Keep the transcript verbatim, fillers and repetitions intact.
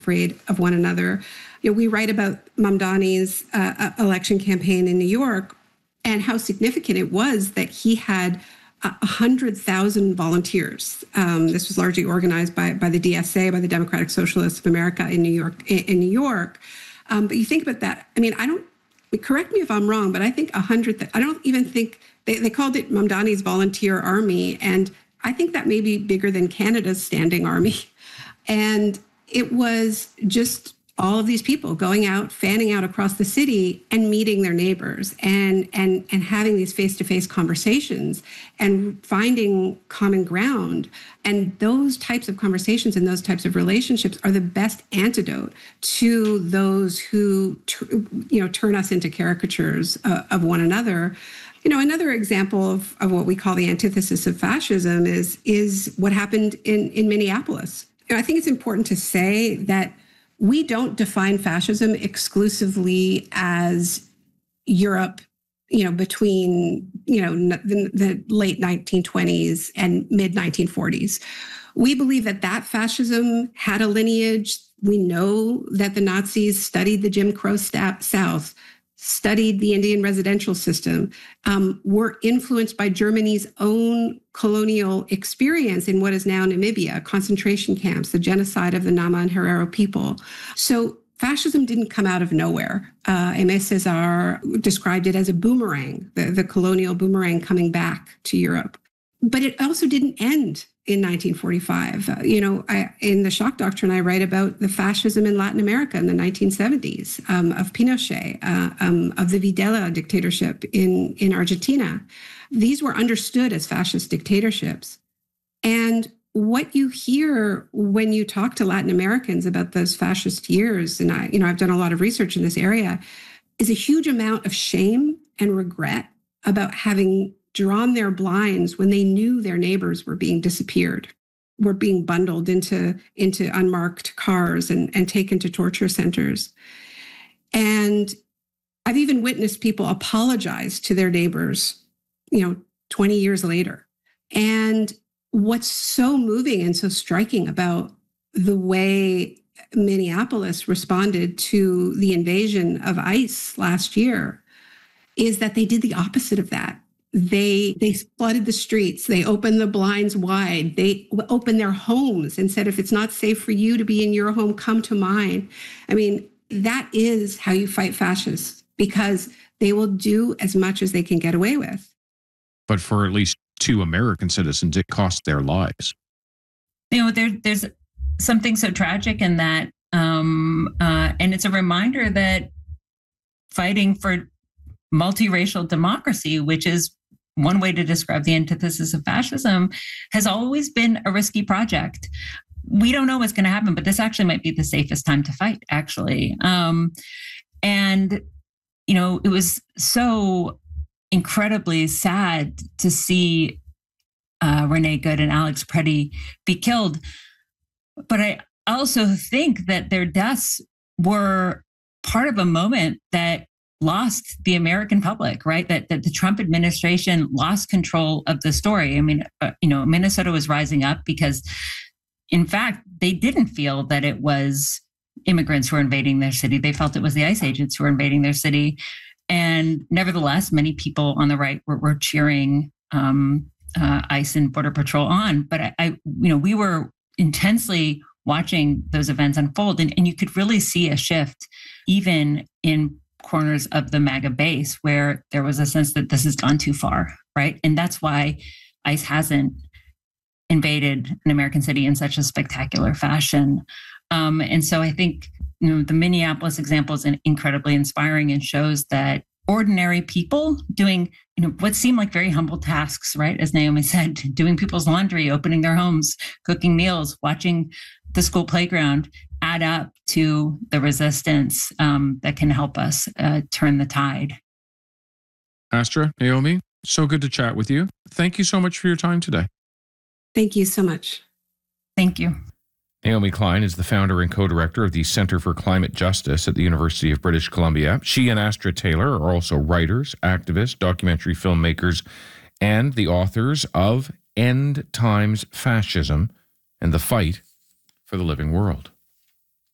afraid of one another. You know, we write about Mamdani's uh, election campaign in New York and how significant it was that he had one hundred thousand volunteers. Um, this was largely organized by, by the D S A, by the Democratic Socialists of America in New York. In, in New York, um, but you think about that. I mean, I don't. Correct me if I'm wrong, but I think a hundred. I don't even think they, they called it Mamdani's Volunteer Army, and I think that may be bigger than Canada's standing army. And it was just all of these people going out, fanning out across the city and meeting their neighbors and and and having these face-to-face conversations and finding common ground. And those types of conversations and those types of relationships are the best antidote to those who, you know, turn us into caricatures uh, of one another. You know, another example of, of what we call the antithesis of fascism is, is what happened in, in Minneapolis. You know, I think it's important to say that we don't define fascism exclusively as Europe, you know, between, you know, the, the late nineteen twenties and mid nineteen forties. We believe that that fascism had a lineage. We know that the Nazis studied the Jim Crow South, studied the Indian residential system, um, were influenced by Germany's own colonial experience in what is now Namibia, concentration camps, the genocide of the Nama and Herero people. So fascism didn't come out of nowhere. Uh, Aimé Césaire described it as a boomerang, the, the colonial boomerang coming back to Europe. But it also didn't end in nineteen forty-five. Uh, you know, I, in the Shock Doctrine, I write about the fascism in Latin America in the nineteen seventies, um, of Pinochet, uh, um, of the Videla dictatorship in, in Argentina. These were understood as fascist dictatorships. And what you hear when you talk to Latin Americans about those fascist years, and I, you know, I've done a lot of research in this area, is a huge amount of shame and regret about having drawn their blinds when they knew their neighbors were being disappeared, were being bundled into, into unmarked cars and, and taken to torture centers. And I've even witnessed people apologize to their neighbors, you know, twenty years later. And what's so moving and so striking about the way Minneapolis responded to the invasion of ICE last year is that they did the opposite of that. They they flooded the streets. They opened the blinds wide. They opened their homes and said, if it's not safe for you to be in your home, come to mine. I mean, that is how you fight fascists, because they will do as much as they can get away with. But for at least two American citizens, it cost their lives. You know, there, there's something so tragic in that. Um, uh, and it's a reminder that fighting for multiracial democracy, which is one way to describe the antithesis of fascism, has always been a risky project. We don't know what's going to happen, but this actually might be the safest time to fight, actually. Um, and, you know, it was so incredibly sad to see uh, Renee Good and Alex Preddy be killed. But I also think that their deaths were part of a moment that lost the American public, right? That, that the Trump administration lost control of the story. I mean, uh, you know, Minnesota was rising up because, in fact, they didn't feel that it was immigrants who were invading their city. They felt it was the ICE agents who were invading their city. And nevertheless, many people on the right were, were cheering um, uh, ICE and Border Patrol on. But I, I, you know, we were intensely watching those events unfold, and, and you could really see a shift even in corners of the MAGA base where there was a sense that this has gone too far, right? And that's why ICE hasn't invaded an American city in such a spectacular fashion. Um, and so I think, you know, the Minneapolis example is incredibly inspiring and shows that ordinary people doing, you know, what seemed like very humble tasks, right? As Naomi said, doing people's laundry, opening their homes, cooking meals, watching the school playground, add up to the resistance um, that can help us uh, turn the tide. Astra, Naomi, so good to chat with you. Thank you so much for your time today. Thank you so much. Thank you. Naomi Klein is the founder and co-director of the Center for Climate Justice at the University of British Columbia. She and Astra Taylor are also writers, activists, documentary filmmakers, and the authors of End Times Fascism and the Fight for the Living World.